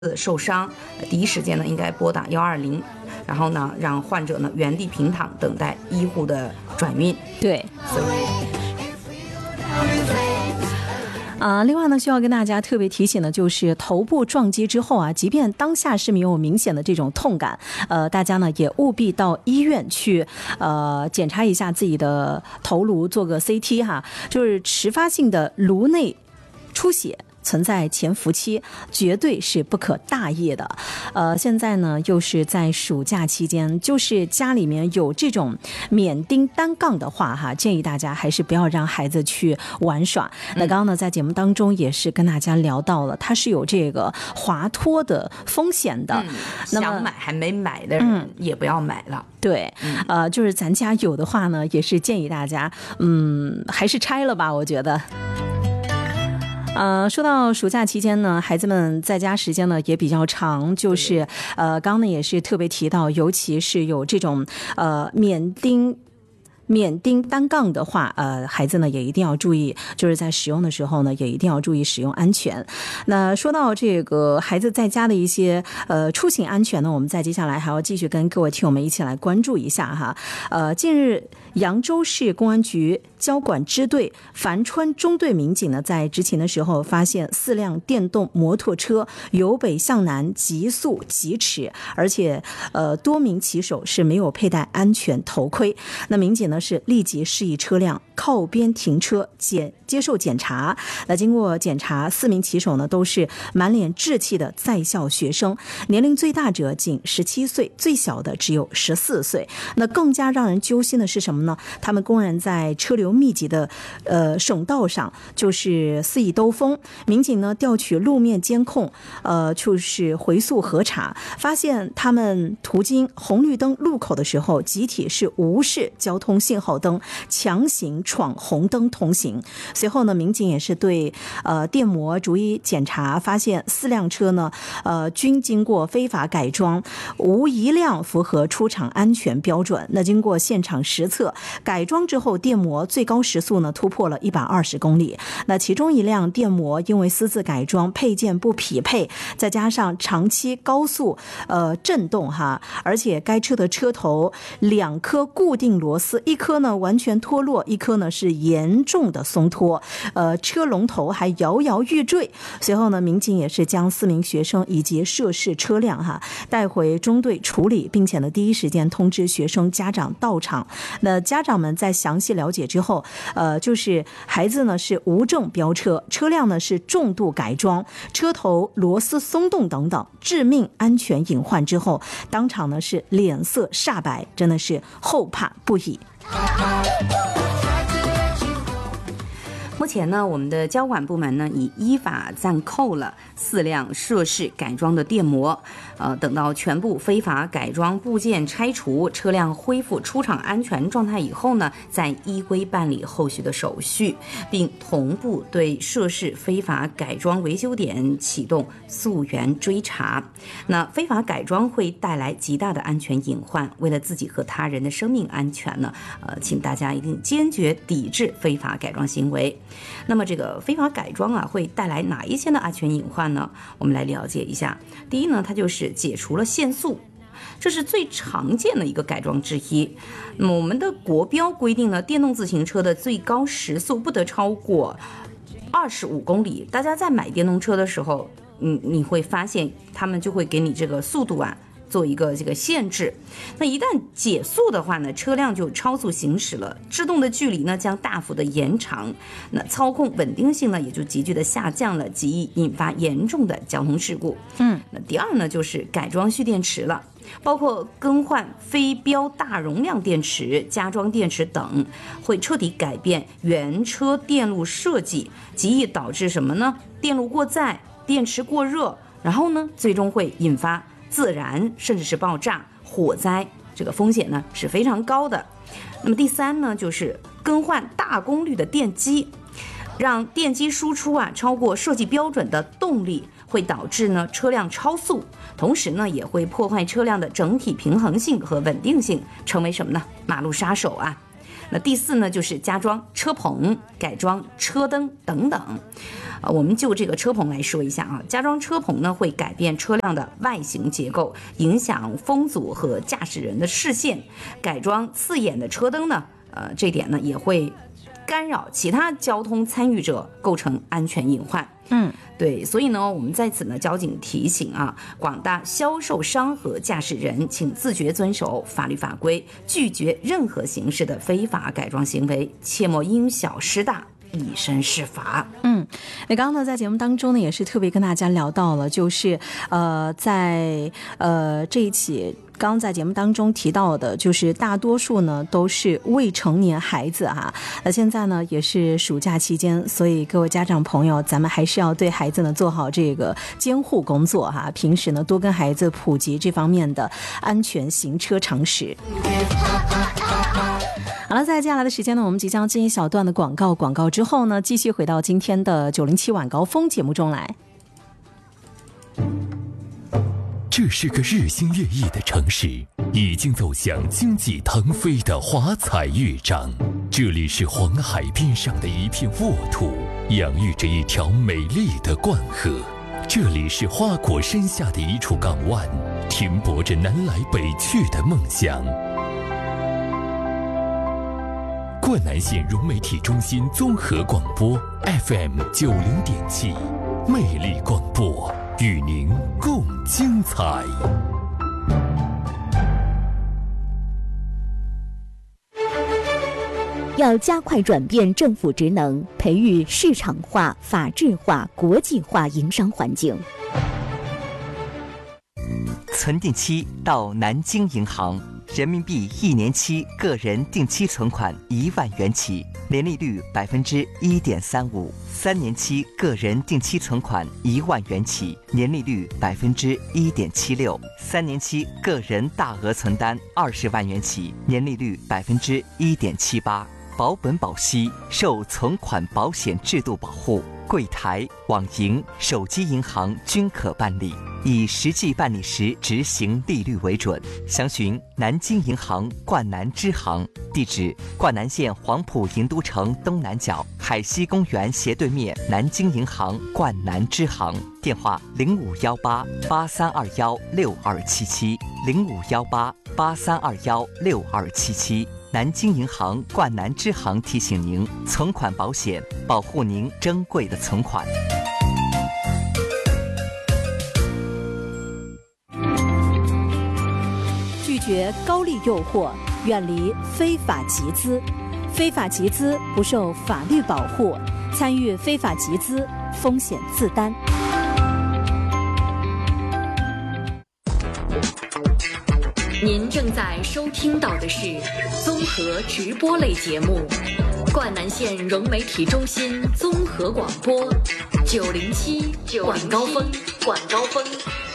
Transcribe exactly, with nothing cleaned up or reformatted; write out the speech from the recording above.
受伤，第一时间呢应该拨打幺二零，然后呢让患者呢原地平躺等待医护的转运。 对，啊，另外呢，需要跟大家特别提醒的就是，头部撞击之后啊，即便当下是没有明显的这种痛感，呃，大家呢也务必到医院去，呃，检查一下自己的头颅，做个 C T 哈，就是迟发性的颅内出血。存在潜伏期，绝对是不可大意的。呃，现在呢又是在暑假期间，就是家里面有这种免钉单杠的话哈，建议大家还是不要让孩子去玩耍。那刚刚呢在节目当中也是跟大家聊到了，它是有这个滑脱的风险的。 嗯、想买还没买的人也不要买了。嗯、 对，呃，就是咱家有的话呢，也是建议大家，嗯，还是拆了吧，我觉得。呃，说到暑假期间呢，孩子们在家时间呢也比较长，就是呃，刚刚呢也是特别提到，尤其是有这种呃免钉。免钉单杠的话，呃，孩子呢也一定要注意，就是在使用的时候呢，也一定要注意使用安全。那说到这个孩子在家的一些呃出行安全呢，我们在接下来还要继续跟各位听友们一起来关注一下哈。呃，近日扬州市公安局交管支队樊川中队民警呢，在执勤的时候发现四辆电动摩托车由北向南急速疾驰，而且呃多名骑手是没有佩戴安全头盔。那民警呢是立即示意车辆靠边停车检接受检查。那经过检查，四名骑手呢都是满脸稚气的在校学生，年龄最大者仅十七岁，最小的只有十四岁。那更加让人揪心的是什么呢？他们公然在车流密集的呃省道上就是肆意兜风。民警呢调取路面监控，呃就是回溯核查，发现他们途经红绿灯路口的时候，集体是无视交通信号灯，强行闯红灯通行。随后呢，民警也是对呃电摩逐一检查，发现四辆车呢，呃均经过非法改装，无一辆符合出厂安全标准。那经过现场实测，改装之后电摩最高时速呢突破了一百二十公里。那其中一辆电摩因为私自改装，配件不匹配，再加上长期高速呃震动哈，而且该车的车头两颗固定螺丝，一颗呢完全脱落，一颗呢是严重的松脱，呃，车龙头还摇摇欲坠。随后呢，民警也是将四名学生以及涉事车辆哈带回中队处理，并且呢第一时间通知学生家长到场。那家长们在详细了解之后，呃，就是孩子呢是无证飙车，车辆呢是重度改装，车头螺丝松动等等，致命安全隐患之后，当场呢是脸色煞白，真的是后怕不已。 目前呢，我们的交管部门呢已依法暂扣了四辆涉事改装的电摩，呃，等到全部非法改装部件拆除，车辆恢复出厂安全状态以后呢，再依规办理后续的手续，并同步对涉事非法改装维修点启动溯源追查。那非法改装会带来极大的安全隐患，为了自己和他人的生命安全呢，呃，请大家一定坚决抵制非法改装行为。那么这个非法改装啊，会带来哪一些的安全隐患呢？我们来了解一下。第一呢，它就是解除了限速，这是最常见的一个改装之一。那么我们的国标规定呢，电动自行车的最高时速不得超过二十五公里。大家在买电动车的时候，嗯，你会发现他们就会给你这个速度啊做一个这个限制。那一旦减速的话呢，车辆就超速行驶了，制动的距离呢将大幅的延长，那操控稳定性呢也就急剧的下降了，极易引发严重的交通事故。 嗯， 那第二呢就是改装蓄电池了，包括更换非标大容量电池、加装电池等，会彻底改变原车电路设计，极易导致什么呢？电路过载、电池过热，然后呢最终会引发自燃甚至是爆炸、火灾，这个风险呢是非常高的。那么第三呢，就是更换大功率的电机，让电机输出啊超过设计标准的动力，会导致呢车辆超速，同时呢也会破坏车辆的整体平衡性和稳定性，成为什么呢？马路杀手啊。 那第四呢，就是加装车棚、改装车灯等等。呃，我们就这个车棚来说一下啊，加装车棚呢会改变车辆的外形结构，影响风阻和驾驶人的视线；改装刺眼的车灯呢，呃，这点呢也会干扰其他交通参与者，构成安全隐患。 嗯， 对，所以呢，我们在此呢，交警提醒啊，广大销售商和驾驶人，请自觉遵守法律法规，拒绝任何形式的非法改装行为，切莫因小失大，以身试法。 嗯，那刚刚呢，在节目当中呢，也是特别跟大家聊到了，就是呃，在呃这一起。刚在节目当中提到的，就是大多数呢都是未成年孩子哈。那现在呢也是暑假期间，所以各位家长朋友，咱们还是要对孩子呢做好这个监护工作哈。平时呢多跟孩子普及这方面的安全行车常识。好了，在接下来的时间呢，我们即将进一小段的广告，广告之后呢，继续回到今天的九零七晚高峰节目中来。 这是个日新月异的城市，已经走向经济腾飞的华彩乐章。这里是黄海边上的一片沃土，养育着一条美丽的灌河。这里是花果山下的一处港湾，停泊着南来北去的梦想。灌南县融媒体中心综合广播 F M 九零点七，魅力广播，与您共精彩。 要加快转变政府职能，培育市场化、法治化、国际化营商环境。 存定期到南京银行，人民币一年期个人定期存款一万元起，年利率百分之一点三五；三年期个人定期存款一万元起，年利率百分之一点七六；三年期个人大额存单二十万元起，年利率百分之一点七八。保本保息，受存款保险制度保护，柜台、网银、手机银行均可办理，以实际办理时执行利率为准。详询南京银行灌南支行，地址：灌南县黄埔银都城东南角海西公园斜对面南京银行灌南支行。电话：零五幺八八三二幺六二七七，零五幺八八三二幺六二七七。南京银行灌南支行提醒您：存款保险保护您珍贵的存款。 拒绝高利诱惑，远离非法集资。非法集资不受法律保护，参与非法集资风险自担。 您正在收听到的是综合直播类节目《灌南县融媒体中心综合广播》九零七晚高峰，晚高峰。